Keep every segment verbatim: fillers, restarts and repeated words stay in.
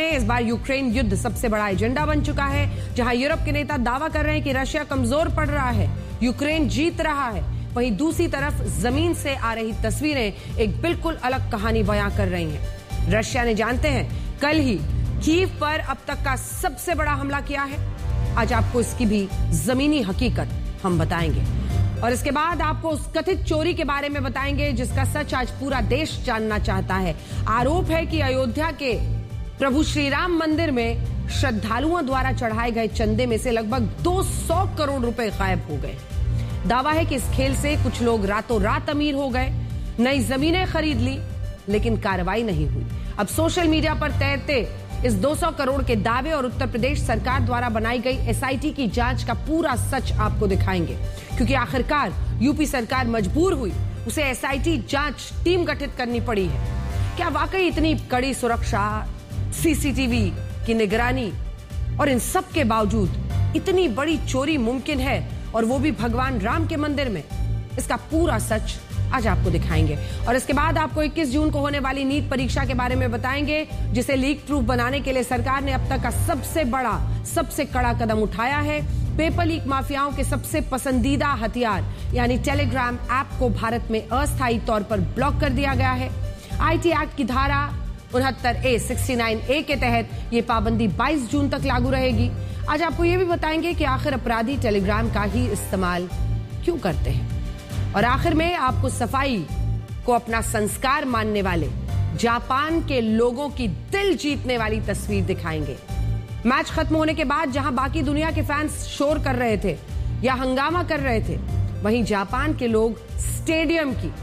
में इस बार यूक्रेन युद्ध सबसे बड़ा एजेंडा बन चुका है। जहां यूरोप के नेता दावा कर रहे हैं कि रशिया कमजोर पड़ रहा है, यूक्रेन जीत रहा है, वहीं दूसरी तरफ जमीन से आ रही तस्वीरें एक बिल्कुल अलग कहानी बयां कर रही हैं। रशिया ने, जानते हैं, कल ही कीव पर अब तक का सबसे बड़ा हमला किया है। आज आपको इसकी भी जमीनी हकीकत हम बताएंगे और इसके बाद आपको उस कथित चोरी के बारे में बताएंगे जिसका सच आज पूरा देश जानना चाहता है। आरोप है कि अयोध्या के प्रभु श्री राम मंदिर में श्रद्धालुओं द्वारा चढ़ाए गए चंदे में से लगभग दो सौ करोड़ रुपए गायब हो गए। दावा है कि इस खेल से कुछ लोग रातों रात अमीर हो गए, नई जमीनें खरीद ली, लेकिन कार्रवाई नहीं हुई। अब सोशल मीडिया पर तैरते इस दो सौ करोड़ के दावे और उत्तर प्रदेश सरकार द्वारा बनाई गई एसआईटी की जांच का पूरा सच आपको दिखाएंगे, क्योंकि आखिरकार यूपी सरकार मजबूर हुई, उसे एसआईटी जांच टीम गठित करनी पड़ी है। क्या वाकई इतनी कड़ी सुरक्षा, सीसीटीवी की निगरानी और इन सब के बावजूद इतनी बड़ी चोरी मुमकिन है, और वो भी भगवान राम के मंदिर में? इसका पूरा सच आज आपको दिखाएंगे और इसके बाद आपको इक्कीस जून को होने वाली नीट परीक्षा के बारे में बताएंगे, जिसे लीक प्रूफ बनाने के लिए सरकार ने अब तक का सबसे बड़ा, सबसे कड़ा कदम उठाया है। पेपर लीक माफियाओं के सबसे पसंदीदा हथियार यानी टेलीग्राम ऐप को भारत में अस्थायी तौर पर ब्लॉक कर दिया गया है। आईटी एक्ट की धारा उनहत्तर ए उनहत्तर ए के तहत ये पाबंदी बाईस जून तक लागू रहेगी। आज आपको ये भी बताएंगे कि आखिर अपराधी टेलीग्राम का ही इस्तेमाल क्यों करते हैं, और आखिर में आपको सफाई को अपना संस्कार मानने वाले जापान के लोगों की दिल जीतने वाली तस्वीर दिखाएंगे। मैच खत्म होने के बाद जहां बाकी दुनिया के फैंस शोर कर रहे थे या हंगामा कर रहे थे, वहीं जापान के लोग स्टेडियम की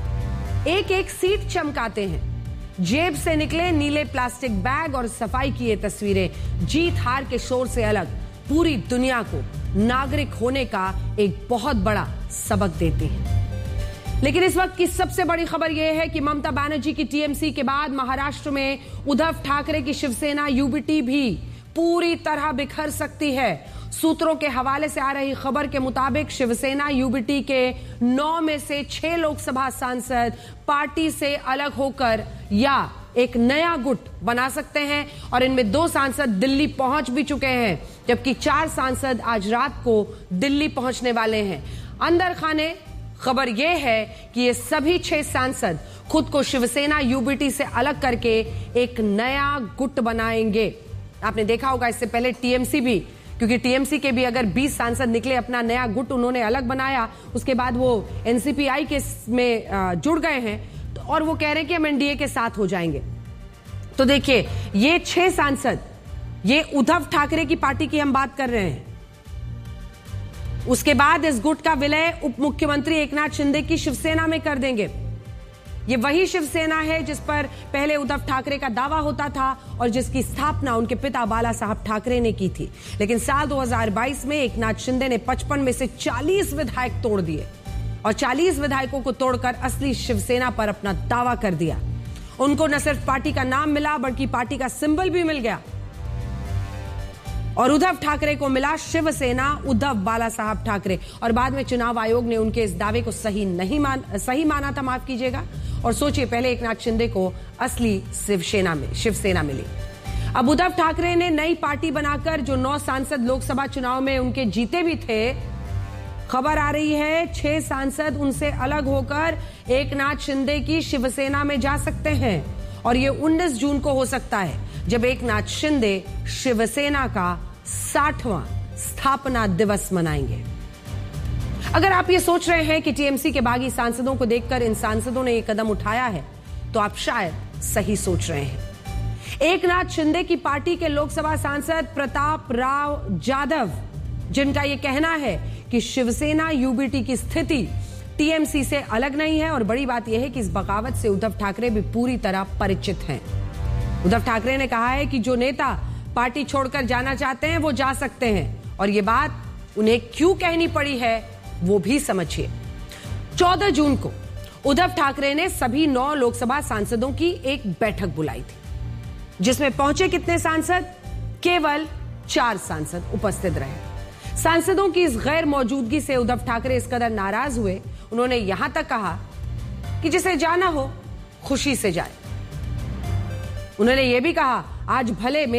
एक एक सीट चमकाते हैं। जेब से निकले नीले प्लास्टिक बैग और सफाई की ये तस्वीरें जीत हार के शोर से अलग पूरी दुनिया को नागरिक होने का एक बहुत बड़ा सबक देती है। लेकिन इस वक्त की सबसे बड़ी खबर यह है कि ममता बनर्जी की टीएमसी के बाद महाराष्ट्र में उद्धव ठाकरे की शिवसेना यूबीटी भी पूरी तरह बिखर सकती है। सूत्रों के हवाले से आ रही खबर के मुताबिक शिवसेना यूबीटी के नौ में से छह लोकसभा सांसद पार्टी से अलग होकर या एक नया गुट बना सकते हैं, और इनमें दो सांसद दिल्ली पहुंच भी चुके हैं, जबकि चार सांसद आज रात को दिल्ली पहुंचने वाले हैं। अंदर खाने खबर यह है कि ये सभी छह सांसद खुद को शिवसेना यूबीटी से अलग करके एक नया गुट बनाएंगे। आपने देखा होगा इससे पहले टीएमसी भी, क्योंकि टीएमसी के भी अगर बीस सांसद निकले, अपना नया गुट उन्होंने अलग बनाया, उसके बाद वो एनसीपीआई के में जुड़ गए हैं और वो कह रहे हैं कि हम एनडीए के साथ हो जाएंगे। तो देखिए, ये छह सांसद, ये उद्धव ठाकरे की पार्टी की हम बात कर रहे हैं। उसके बाद इस गुट का विलय उप मुख्यमंत्री एकनाथ शिंदे की शिवसेना में कर देंगे। ये वही शिवसेना है जिस पर पहले उद्धव ठाकरे का दावा होता था और जिसकी स्थापना उनके पिता बाला साहब ठाकरे ने की थी। लेकिन साल दो हज़ार बाईस में एकनाथ शिंदे ने पचपन में से चालीस विधायक तोड़ दिए और चालीस विधायकों को तोड़कर असली शिवसेना पर अपना दावा कर दिया। उनको न सिर्फ पार्टी का नाम मिला, बल्कि पार्टी का सिंबल भी मिल गया, और उद्धव ठाकरे को मिला शिवसेना उद्धव बाला साहब ठाकरे। और बाद में चुनाव आयोग ने उनके इस दावे को सही नहीं मान सही माना था, माफ कीजिएगा। और सोचिए, पहले एकनाथ शिंदे को असली शिवसेना में शिवसेना मिली। अब उद्धव ठाकरे ने नई पार्टी बनाकर जो नौ सांसद लोकसभा चुनाव में उनके जीते भी थे, खबर आ रही है छह सांसद उनसे अलग होकर एकनाथ शिंदे की शिवसेना में जा सकते हैं, और ये उन्नीस जून को हो सकता है, जब एकनाथ शिंदे शिवसेना का साठवां स्थापना दिवस मनाएंगे। अगर आप ये सोच रहे हैं कि टीएमसी के बागी सांसदों को देखकर इन सांसदों ने ये कदम उठाया है, तो आप शायद सही सोच रहे हैं। एकनाथ शिंदे की पार्टी के लोकसभा सांसद प्रताप राव जाधव, जिनका यह कहना है कि शिवसेना यूबीटी की स्थिति टीएमसी से अलग नहीं है, और बड़ी बात यह है कि इस बगावत से उद्धव ठाकरे भी पूरी तरह परिचित हैं। उद्धव ठाकरे ने कहा है कि जो नेता पार्टी छोड़कर जाना चाहते हैं वो जा सकते हैं, और ये बात उन्हें क्यों कहनी पड़ी है वो भी समझिए। चौदह जून को उद्धव ठाकरे ने सभी नौ लोकसभा सांसदों की एक बैठक बुलाई थी, जिसमें पहुंचे कितने सांसद? केवल चार सांसद उपस्थित रहे। सांसदों की इस गैर मौजूदगी से उद्धव ठाकरे इस कदर नाराज हुए, उन्होंने यहां तक कहा कि जिसे जाना हो खुशी से जाए। उन्होंने यह भी कहा, आज भले